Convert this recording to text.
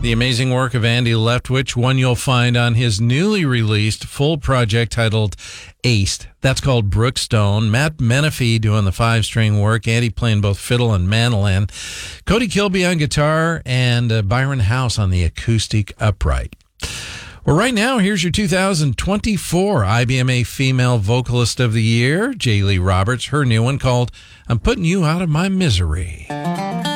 The amazing work of Andy Leftwich, one you'll find on his newly released full project titled Aced. That's called Brookstone. Matt Menifee doing the 5-string work. Andy playing both fiddle and mandolin. Cody Kilby on guitar and Byron House on the acoustic upright. Well, right now, here's your 2024 IBMA Female Vocalist of the Year, J. Lee Roberts, her new one called I'm Putting You Out of My Misery.